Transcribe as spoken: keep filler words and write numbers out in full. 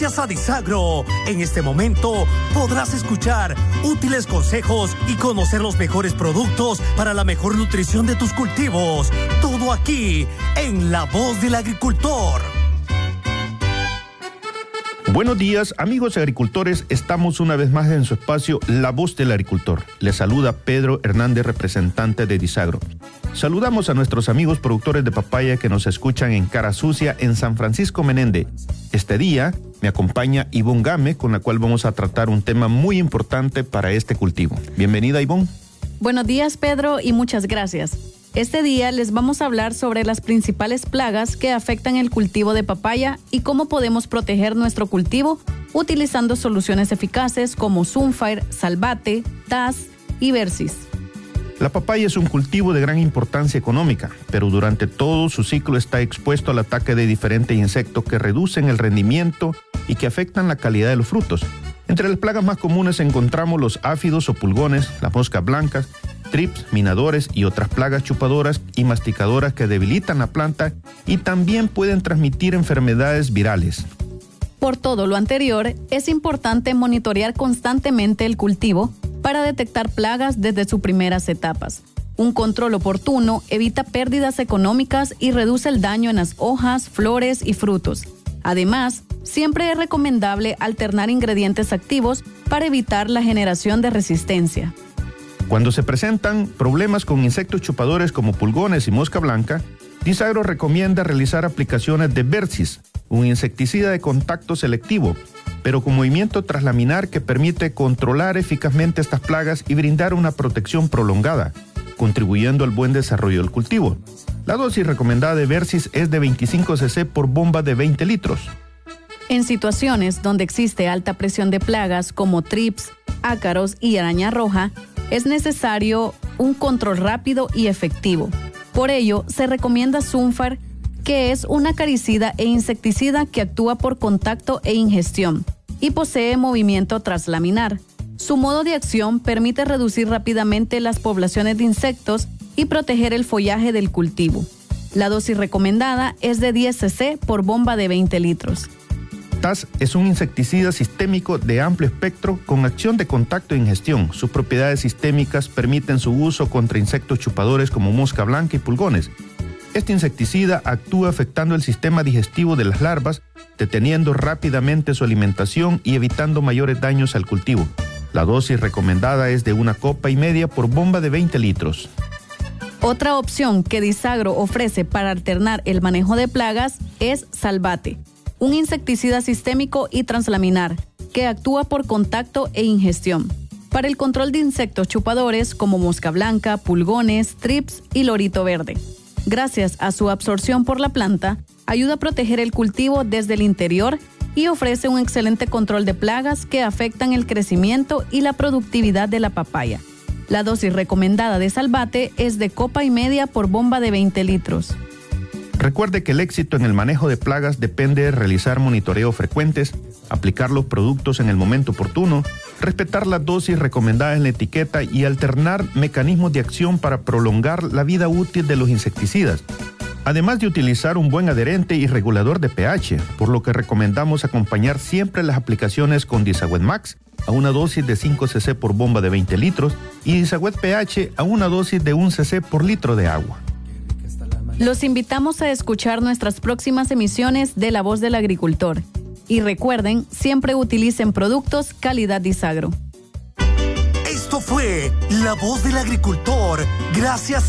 Gracias a Disagro, en este momento podrás escuchar útiles consejos y conocer los mejores productos para la mejor nutrición de tus cultivos. Todo aquí, en La Voz del Agricultor. Buenos días, amigos agricultores. Estamos una vez más en su espacio La Voz del Agricultor. Les saluda Pedro Hernández, representante de Disagro. Saludamos a nuestros amigos productores de papaya que nos escuchan en Cara Sucia, en San Francisco Menéndez. Este día me acompaña Ivonne Game, con la cual vamos a tratar un tema muy importante para este cultivo. Bienvenida, Ivonne. Buenos días, Pedro, y muchas gracias. Este día les vamos a hablar sobre las principales plagas que afectan el cultivo de papaya y cómo podemos proteger nuestro cultivo utilizando soluciones eficaces como Sunfire, Salvate, Taz y Versis. La papaya es un cultivo de gran importancia económica, pero durante todo su ciclo está expuesto al ataque de diferentes insectos que reducen el rendimiento y que afectan la calidad de los frutos. Entre las plagas más comunes encontramos los áfidos o pulgones, las moscas blancas, trips, minadores y otras plagas chupadoras y masticadoras que debilitan la planta y también pueden transmitir enfermedades virales. Por todo lo anterior, es importante monitorear constantemente el cultivo para detectar plagas desde sus primeras etapas. Un control oportuno evita pérdidas económicas y reduce el daño en las hojas, flores y frutos. Además, siempre es recomendable alternar ingredientes activos para evitar la generación de resistencia. Cuando se presentan problemas con insectos chupadores como pulgones y mosca blanca, Disagro recomienda realizar aplicaciones de Versis, un insecticida de contacto selectivo, pero con movimiento traslaminar que permite controlar eficazmente estas plagas y brindar una protección prolongada, contribuyendo al buen desarrollo del cultivo. La dosis recomendada de Versis es de veinticinco cc por bomba de veinte litros. En situaciones donde existe alta presión de plagas como trips, ácaros y araña roja, es necesario un control rápido y efectivo. Por ello, se recomienda Sunfire, que es un acaricida e insecticida que actúa por contacto e ingestión y posee movimiento traslaminar. Su modo de acción permite reducir rápidamente las poblaciones de insectos y proteger el follaje del cultivo. La dosis recomendada es de diez cc por bomba de veinte litros. Taz es un insecticida sistémico de amplio espectro con acción de contacto e ingestión. Sus propiedades sistémicas permiten su uso contra insectos chupadores como mosca blanca y pulgones. Este insecticida actúa afectando el sistema digestivo de las larvas, deteniendo rápidamente su alimentación y evitando mayores daños al cultivo. La dosis recomendada es de una copa y media por bomba de veinte litros. Otra opción que Disagro ofrece para alternar el manejo de plagas es Salvate, un insecticida sistémico y translaminar que actúa por contacto e ingestión para el control de insectos chupadores como mosca blanca, pulgones, trips y lorito verde. Gracias a su absorción por la planta, ayuda a proteger el cultivo desde el interior y ofrece un excelente control de plagas que afectan el crecimiento y la productividad de la papaya. La dosis recomendada de Salvate es de copa y media por bomba de veinte litros. Recuerde que el éxito en el manejo de plagas depende de realizar monitoreos frecuentes, aplicar los productos en el momento oportuno, respetar las dosis recomendadas en la etiqueta y alternar mecanismos de acción para prolongar la vida útil de los insecticidas. Además de utilizar un buen adherente y regulador de pH, por lo que recomendamos acompañar siempre las aplicaciones con Disagüed Max a una dosis de cinco cc por bomba de veinte litros y Disagüed pH a una dosis de un cc por litro de agua. Los invitamos a escuchar nuestras próximas emisiones de La Voz del Agricultor. Y recuerden, siempre utilicen productos calidad Disagro. Esto fue La Voz del Agricultor, gracias